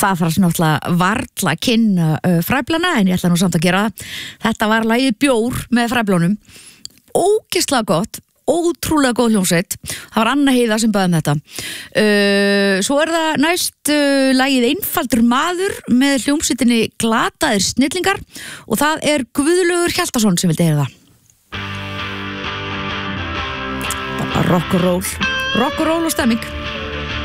Það þarf náttúrulega varla að kynna fræblana, en ég ætla nú samt að gera það. Þetta var lagið Bjór með fræblunum. Ógeðslega gott, ótrúlega góð hljómsveit. Það var Anna Heiða sem bað þetta. Svo það næst lagið Einfaldur maður með hljómsveitinni Glataðir snillingar og það Guðlaugur Hjaltason sem vildi heyra það. Bara rock og roll og stemming.